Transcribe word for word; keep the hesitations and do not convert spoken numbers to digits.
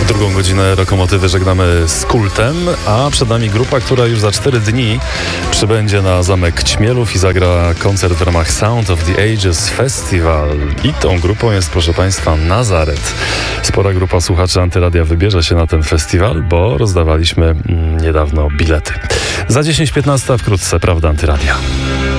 Drugą godzinę Lokomotywy żegnamy z Kultem, a przed nami grupa, która już za cztery dni przybędzie na Zamek Ćmielów i zagra koncert w ramach Sound of the Ages Festival. I tą grupą jest, proszę Państwa, Nazaret. Spora grupa słuchaczy Antyradia wybierze się na ten festiwal, bo rozdawaliśmy mm, niedawno bilety. Za dziesięć piętnaście wkrótce, prawda, Antyradia.